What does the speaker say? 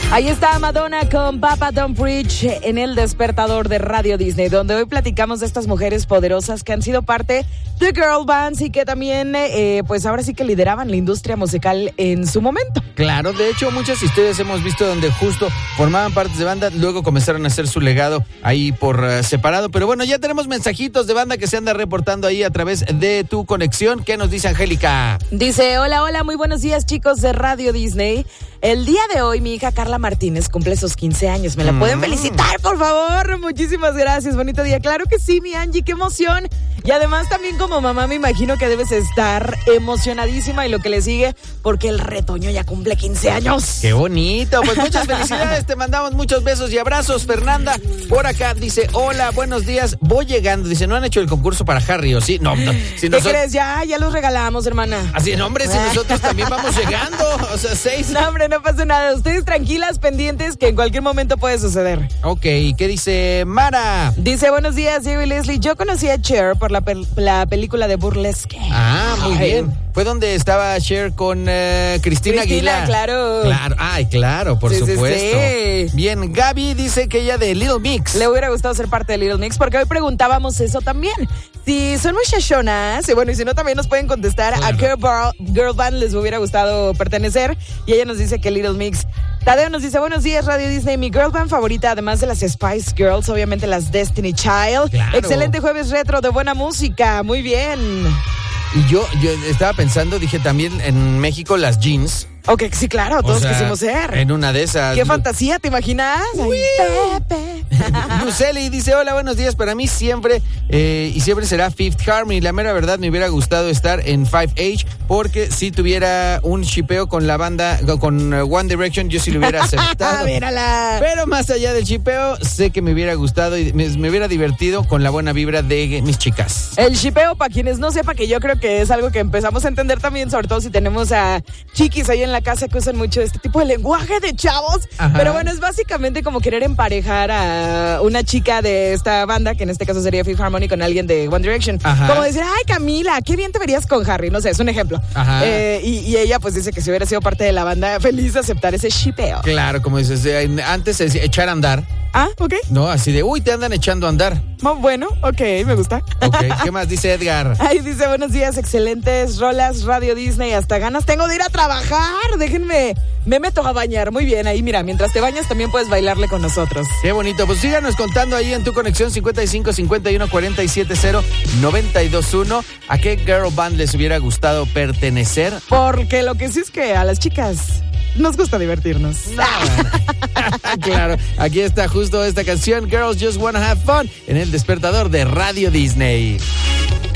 Ahí está Madonna con Papa Don't Preach en el despertador de Radio Disney, donde hoy platicamos de estas mujeres poderosas que han sido parte de girl bands y que también, pues ahora sí que lideraban la industria musical en su momento. Claro, de hecho muchas historias hemos visto donde justo formaban partes de banda, luego comenzaron a hacer su legado ahí por separado. Pero bueno, ya tenemos mensajitos de banda que se anda reportando ahí a través de tu conexión. ¿Qué nos dice Angélica? Dice, hola, muy buenos días chicos de Radio Disney. El día de hoy mi hija Carla Martínez cumple sus 15 años. ¿Me la pueden felicitar, por favor? Muchísimas gracias, bonito día. Claro que sí, mi Angie, qué emoción. Y además también como mamá me imagino que debes estar emocionadísima y lo que le sigue, porque el retoño ya cumple 15 años. ¡Qué bonito! Pues muchas felicidades, te mandamos muchos besos y abrazos. Fernanda, por acá, dice, hola, buenos días, voy llegando. Dice, ¿no han hecho el concurso para Harry o sí? No. Si ¿Qué crees? Ya los regalamos, hermana. Así, no, hombre, si nosotros también vamos llegando. O sea, 6. No, hombre, no pasa nada. Ustedes tranquilas, pendientes, que en cualquier momento puede suceder. Ok, ¿qué dice Mara? Dice, buenos días, Diego y Leslie. Yo conocí a Cher por la película de Burlesque. Ah, muy bien. Fue donde estaba Cher con Cristina Aguilar. Claro. Claro, por supuesto. Sí. Bien, Gaby dice que ella de Little Mix. Le hubiera gustado ser parte de Little Mix, porque hoy preguntábamos eso también. Si son muchachonas, y bueno, y si no, también nos pueden contestar a qué girl band les hubiera gustado pertenecer. Y ella nos dice que Little Mix. Tadeo nos dice, buenos días, Radio Disney. Mi girl band favorita, además de las Spice Girls, obviamente las Destiny Child. Claro. Excelente jueves retro de buena música. Muy bien. Y yo estaba pensando, dije también en México las Jeans. Ok, sí, claro, todos quisimos ser. En una de esas. ¡Qué fantasía! ¿Te imaginas? Pepe. Luceli dice, hola, buenos días. Para mí siempre, y siempre será Fifth Harmony. La mera verdad, me hubiera gustado estar en 5H, porque si tuviera un shipeo con la banda, con One Direction, yo sí lo hubiera aceptado. Mírala. Pero más allá del shipeo, sé que me hubiera gustado y me hubiera divertido con la buena vibra de mis chicas. El shipeo, para quienes no sepan, que yo creo que es algo que empezamos a entender también, sobre todo si tenemos a chiquis ahí en la casa que usan mucho este tipo de lenguaje de chavos. Ajá. Pero bueno, es básicamente como querer emparejar a una chica de esta banda, que en este caso sería Fifth Harmony, con alguien de One Direction. Ajá. Como decir, ay, Camila, qué bien te verías con Harry. No sé, es un ejemplo. Ajá. Y ella pues dice que si hubiera sido parte de la banda, feliz de aceptar ese shipeo. Claro, como dices, antes se decía echar a andar. Ah, ok. No, así de, uy, te andan echando a andar. Bueno, ok, me gusta. Ok, ¿qué más dice Edgar? Ay, dice, buenos días, excelentes rolas, Radio Disney, hasta ganas tengo de ir a trabajar, déjenme, me meto a bañar. Muy bien, ahí mira, mientras te bañas también puedes bailarle con nosotros. Qué bonito, pues síganos contando ahí en tu conexión 55 51 47 0 921 a qué girl band les hubiera gustado pertenecer. Porque lo que sí es que a las chicas nos gusta divertirnos. Claro, aquí está justo esta canción, Girls Just Wanna Have Fun, en el despertador de Radio Disney.